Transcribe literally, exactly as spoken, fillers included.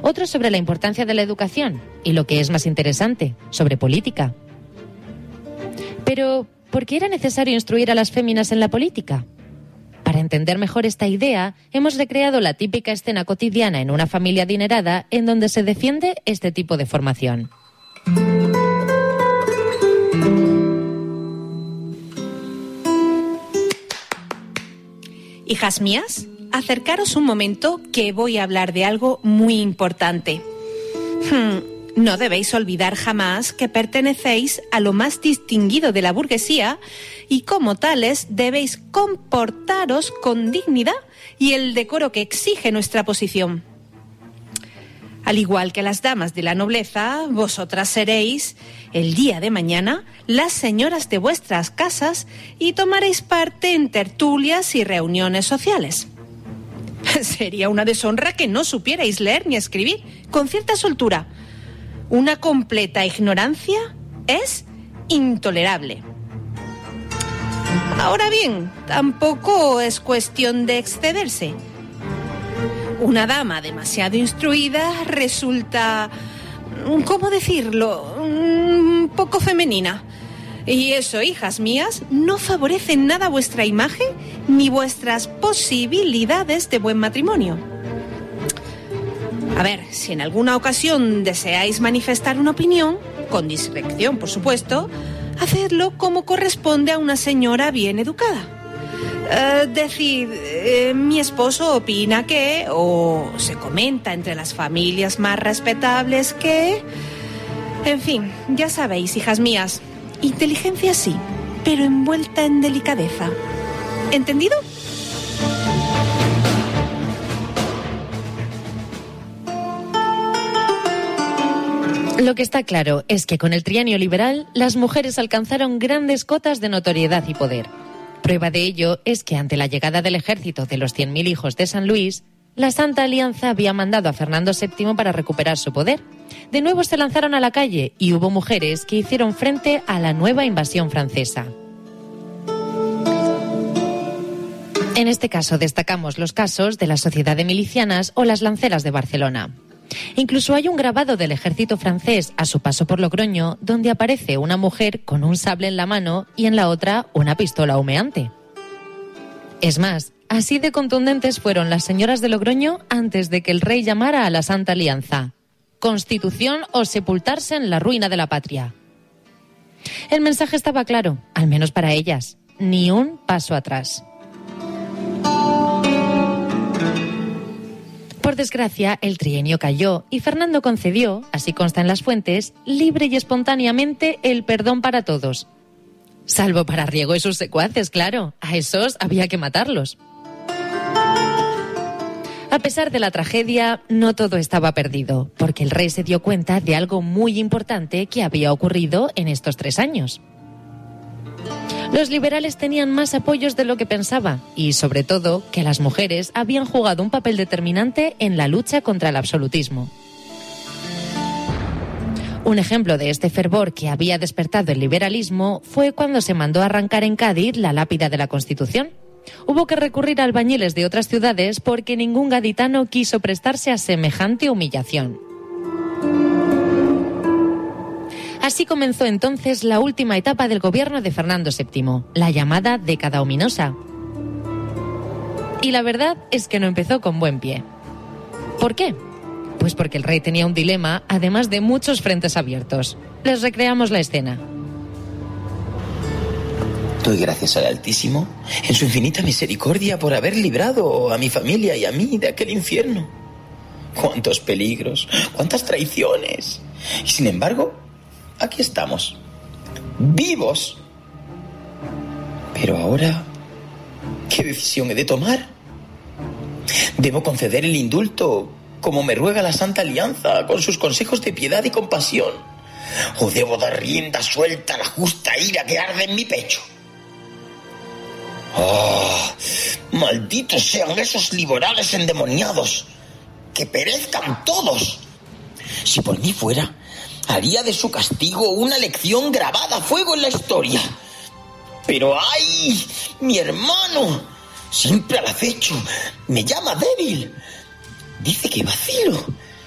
otro sobre la importancia de la educación y, lo que es más interesante, sobre política. Pero, ¿por qué era necesario instruir a las féminas en la política? Para entender mejor esta idea, hemos recreado la típica escena cotidiana en una familia adinerada en donde se defiende este tipo de formación. Hijas mías, acercaros un momento que voy a hablar de algo muy importante. Hmm. No debéis olvidar jamás que pertenecéis a lo más distinguido de la burguesía y como tales debéis comportaros con dignidad y el decoro que exige nuestra posición. Al igual que las damas de la nobleza, vosotras seréis, el día de mañana, las señoras de vuestras casas y tomaréis parte en tertulias y reuniones sociales. Sería una deshonra que no supierais leer ni escribir con cierta soltura. Una completa ignorancia es intolerable. Ahora bien, tampoco es cuestión de excederse. Una dama demasiado instruida resulta, ¿cómo decirlo?, un poco femenina. Y eso, hijas mías, no favorece en nada vuestra imagen ni vuestras posibilidades de buen matrimonio. A ver, si en alguna ocasión deseáis manifestar una opinión, con discreción, por supuesto, hacedlo como corresponde a una señora bien educada. Eh, decid, eh, mi esposo opina que, o se comenta entre las familias más respetables que... En fin, ya sabéis, hijas mías, inteligencia sí, pero envuelta en delicadeza. ¿Entendido? Lo que está claro es que con el trienio liberal las mujeres alcanzaron grandes cotas de notoriedad y poder. Prueba de ello es que ante la llegada del ejército de los cien mil hijos de San Luis, la Santa Alianza había mandado a Fernando séptimo para recuperar su poder. De nuevo se lanzaron a la calle y hubo mujeres que hicieron frente a la nueva invasión francesa. En este caso destacamos los casos de la Sociedad de Milicianas o las Lanceras de Barcelona. Incluso hay un grabado del ejército francés a su paso por Logroño donde aparece una mujer con un sable en la mano y en la otra una pistola humeante. Es más, así de contundentes fueron las señoras de Logroño antes de que el rey llamara a la Santa Alianza: Constitución o sepultarse en la ruina de la patria. El mensaje estaba claro, al menos para ellas: ni un paso atrás. Por desgracia, el trienio cayó y Fernando concedió, así consta en las fuentes, libre y espontáneamente el perdón para todos. Salvo para Riego y sus secuaces, claro. A esos había que matarlos. A pesar de la tragedia, no todo estaba perdido, porque el rey se dio cuenta de algo muy importante que había ocurrido en estos tres años. Los liberales tenían más apoyos de lo que pensaba y, sobre todo, que las mujeres habían jugado un papel determinante en la lucha contra el absolutismo. Un ejemplo de este fervor que había despertado el liberalismo fue cuando se mandó arrancar en Cádiz la lápida de la Constitución. Hubo que recurrir a albañiles de otras ciudades porque ningún gaditano quiso prestarse a semejante humillación. Así comenzó entonces la última etapa del gobierno de Fernando séptimo, la llamada década ominosa. Y la verdad es que no empezó con buen pie. ¿Por qué? Pues porque el rey tenía un dilema, además de muchos frentes abiertos. Les recreamos la escena. Doy gracias al Altísimo, en su infinita misericordia, por haber librado a mi familia y a mí de aquel infierno. Cuántos peligros, cuántas traiciones. Y sin embargo, aquí estamos, vivos. Pero ahora, ¿qué decisión he de tomar? ¿Debo conceder el indulto, como me ruega la Santa Alianza, con sus consejos de piedad y compasión? ¿O debo dar rienda suelta a la justa ira que arde en mi pecho? ¡Oh! ¡Malditos sean esos liberales endemoniados! ¡Que perezcan todos! Si por mí fuera, haría de su castigo una lección grabada a fuego en la historia. Pero ¡ay! Mi hermano, siempre al acecho, me llama débil. Dice que vacilo,